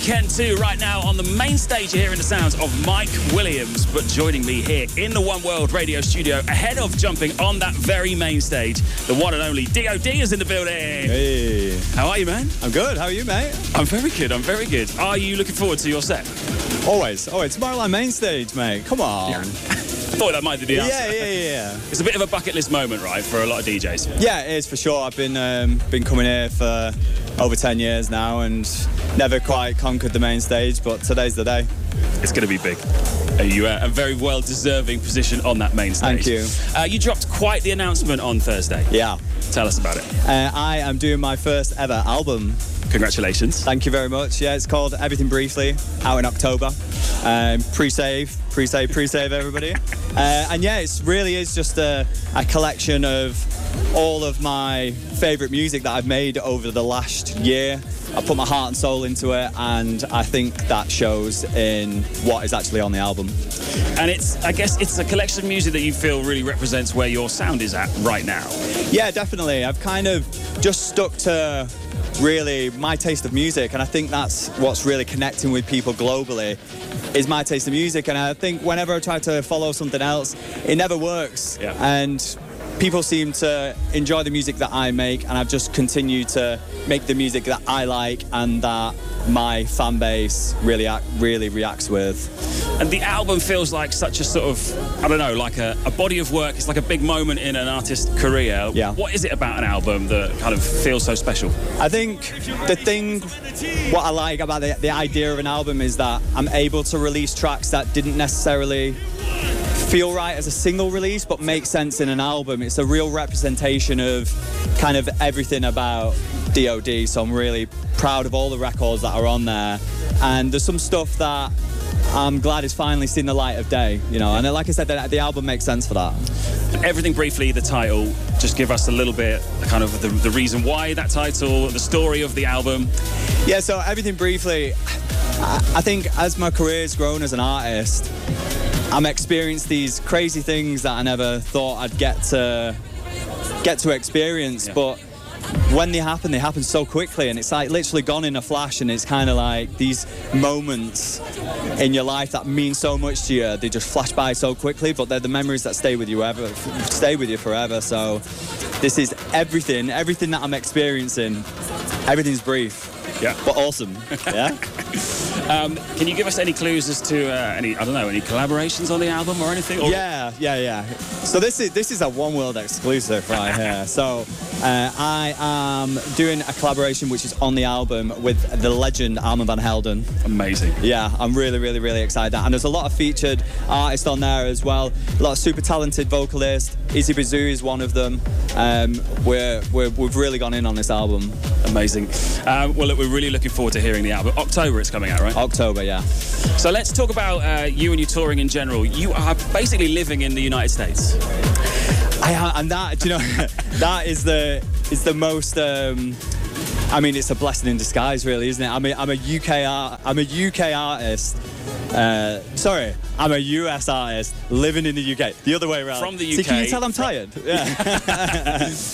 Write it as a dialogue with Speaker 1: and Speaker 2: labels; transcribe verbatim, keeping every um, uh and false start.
Speaker 1: Ken two right now on the main stage. You're hearing the sounds of Mike Williams, but joining me here in the One World Radio studio, ahead of jumping on that very main stage, the one and only D O D is in the building.
Speaker 2: Hey.
Speaker 1: How are you, man?
Speaker 2: I'm good. How are you, mate?
Speaker 1: I'm very good. I'm very good. Are you looking forward to your set?
Speaker 2: Always. Always. Tomorrowland main stage, mate. Come on.
Speaker 1: Yeah. I thought that might be the answer.
Speaker 2: Yeah, yeah, yeah.
Speaker 1: It's a bit of a bucket list moment, right, for a lot of D Js.
Speaker 2: Yeah, it is for sure. I've been um, been coming here for over ten years now and never quite conquered the main stage, but today's the day.
Speaker 1: It's going to be big. Uh, you are a very well-deserving position on that main stage.
Speaker 2: Thank you.
Speaker 1: Uh, you dropped quite the announcement on Thursday.
Speaker 2: Yeah.
Speaker 1: Tell us about it.
Speaker 2: Uh, I am doing my first ever album.
Speaker 1: Congratulations.
Speaker 2: Thank you very much. Yeah, it's called Everything Briefly, out in October. Um, pre-save, pre-save, pre-save, everybody. uh, and yeah, it really is just a, a collection of all of my favourite music that I've made over the last year. I put my heart and soul into it, and I think that shows in what is actually on the album.
Speaker 1: And it's, I guess, it's a collection of music that you feel really represents where your sound is at right now.
Speaker 2: Yeah, definitely. I've kind of just stuck to really my taste of music, and I think that's what's really connecting with people globally is my taste of music. And I think whenever I try to follow something else, it never works.
Speaker 1: Yeah.
Speaker 2: And people seem to enjoy the music that I make, and I've just continued to make the music that I like and that my fan base really really reacts with.
Speaker 1: And the album feels like such a sort of, I don't know, like a, a body of work. It's like a big moment in an artist's career.
Speaker 2: Yeah.
Speaker 1: What is it about an album that kind of feels so special?
Speaker 2: I think the thing, what I like about the, the idea of an album is that I'm able to release tracks that didn't necessarily feel right as a single release but make sense in an album. It's a real representation of kind of everything about D O D, so I'm really proud of all the records that are on there. And there's some stuff that I'm glad it's finally seen the light of day, you know, and like I said, the, the album makes sense for that.
Speaker 1: Everything Briefly, the title, just give us a little bit, kind of the, the reason why that title, the story of the album.
Speaker 2: Yeah, so Everything Briefly, I, I think as my career's grown as an artist, I'm experiencing these crazy things that I never thought I'd get to get to experience, yeah. But when they happen, they happen so quickly, and it's like literally gone in a flash, and it's kind of like these moments in your life that mean so much to you, they just flash by so quickly, but they're the memories that stay with you ever, stay with you forever. So this is everything, everything that I'm experiencing, everything's brief.
Speaker 1: Yeah.
Speaker 2: But awesome. Yeah.
Speaker 1: um, can you give us any clues as to uh, any, I don't know, any collaborations on the album or anything? Or...
Speaker 2: Yeah, yeah, yeah. So this is this is a One World exclusive right here. So uh, I am doing a collaboration which is on the album with the legend Armand Van Helden.
Speaker 1: Amazing.
Speaker 2: Yeah, I'm really, really, really excited. And there's a lot of featured artists on there as well. A lot of super talented vocalists. Izzy Bazoo is one of them. Um, we're, we're we've really gone in on this album.
Speaker 1: Amazing. Um, well, look, we're really looking forward to hearing the album. October it's coming out, right?
Speaker 2: October, yeah.
Speaker 1: So let's talk about uh, you and your touring in general. You are basically living in the United States.
Speaker 2: I and that, do you know, that is the is the most. Um, I mean, it's a blessing in disguise, really, isn't it? I mean, I'm a U K art, I'm a U K artist. Uh, sorry, I'm a U S artist living in the U K. The other way around.
Speaker 1: From the U K.
Speaker 2: See, can you tell I'm tired? Yeah.